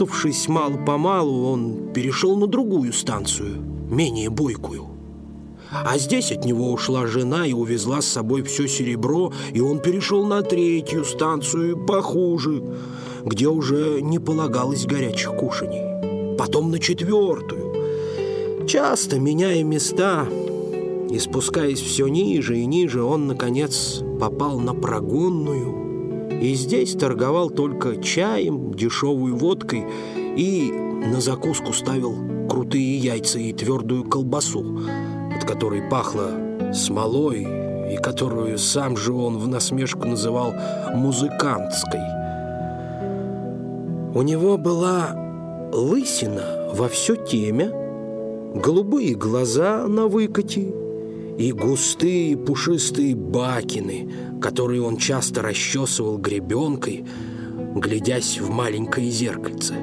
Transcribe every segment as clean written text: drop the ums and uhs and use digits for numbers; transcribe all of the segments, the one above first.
Вернувшись мало-помалу, он перешел на другую станцию, менее бойкую. А здесь от него ушла жена и увезла с собой все серебро, и он перешел на третью станцию, похуже, где уже не полагалось горячих кушаний. Потом на четвертую. Часто меняя места и спускаясь все ниже и ниже, он, наконец, попал на прогонную. И здесь торговал только чаем, дешевой водкой и на закуску ставил крутые яйца и твердую колбасу, от которой пахло смолой и которую сам же он в насмешку называл музыкантской. У него была лысина во все темя, голубые глаза на выкате и густые пушистые бакины, которые он часто расчесывал гребенкой, глядясь в маленькое зеркальце.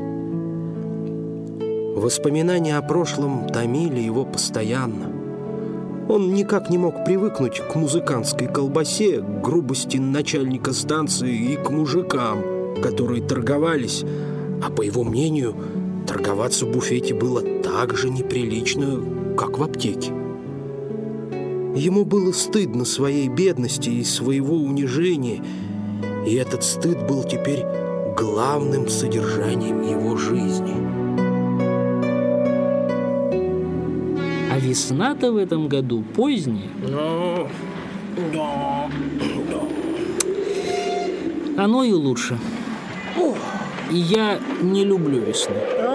Воспоминания о прошлом томили его постоянно. Он никак не мог привыкнуть к музыкантской колбасе, к грубости начальника станции и к мужикам, которые торговались, а, по его мнению, торговаться в буфете было так же неприлично, как в аптеке. Ему было стыдно своей бедности и своего унижения, и этот стыд был теперь главным содержанием его жизни. А весна-то в этом году поздняя. Да. Оно и лучше. И я не люблю весну.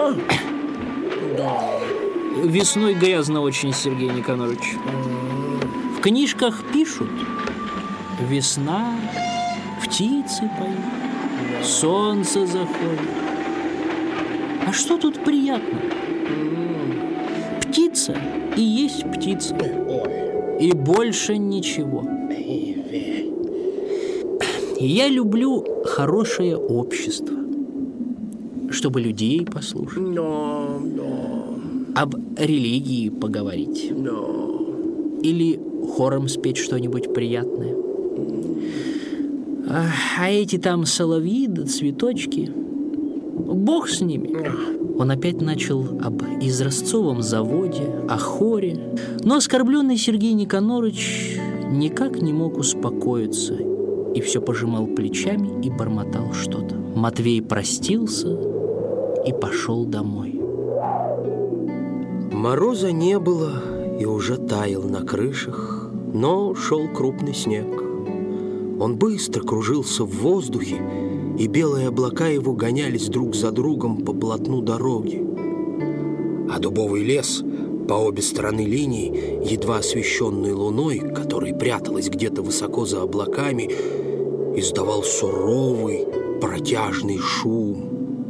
Да. Весной грязно очень, Сергей Никонорович. В книжках пишут: весна, птицы поют, солнце заходит. А что тут приятно? Птица и есть птица. И больше ничего. И я люблю хорошее общество, чтобы людей послушать, об религии поговорить или хором спеть что-нибудь приятное. А эти там соловьи да цветочки, бог с ними. Он опять начал об изразцовом заводе, о хоре, но оскорбленный Сергей Никонорович никак не мог успокоиться и все пожимал плечами и бормотал что-то. Матвей простился и пошел домой. Мороза не было и уже таял на крышах, но шел крупный снег. Он быстро кружился в воздухе, и белые облака его гонялись друг за другом по полотну дороги. А дубовый лес по обе стороны линии, едва освещенный луной, которая пряталась где-то высоко за облаками, издавал суровый протяжный шум.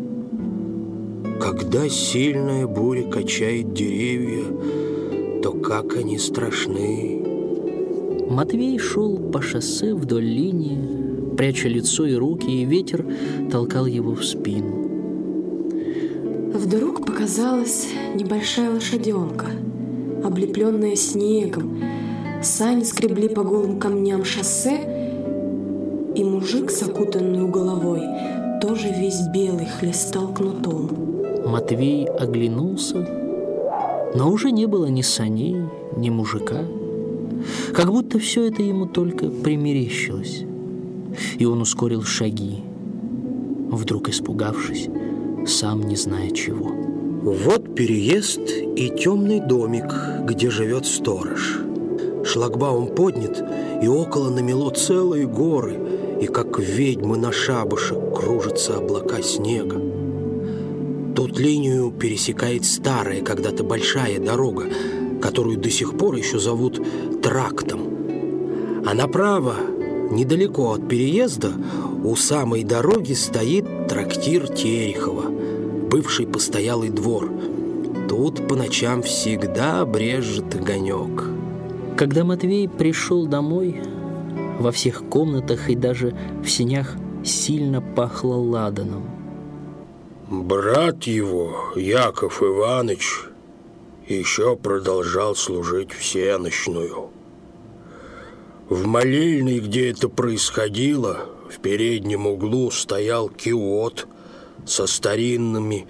Когда сильная буря качает деревья, то как они страшны. Матвей шел по шоссе вдоль линии, пряча лицо и руки, и ветер толкал его в спину. Вдруг показалась небольшая лошаденка, облепленная снегом. Сани скребли по голым камням шоссе, и мужик с окутанной головой, тоже весь белый, хлестал кнутом. Матвей оглянулся, но уже не было ни саней, ни мужика. Как будто все это ему только примерещилось. И он ускорил шаги, вдруг испугавшись, сам не зная чего. Вот переезд и темный домик, где живет сторож. Шлагбаум поднят, и около намело целые горы, и как ведьмы на шабашек кружатся облака снега. Тут линию пересекает старая, когда-то большая дорога, которую до сих пор еще зовут трактом. А направо, недалеко от переезда, у самой дороги стоит трактир Терехова, бывший постоялый двор. Тут по ночам всегда брежет огонек. Когда Матвей пришел домой, во всех комнатах и даже в сенях сильно пахло ладаном. Брат его, Яков Иванович, еще продолжал служить всенощную. В молельной, где это происходило, в переднем углу стоял киот со старинными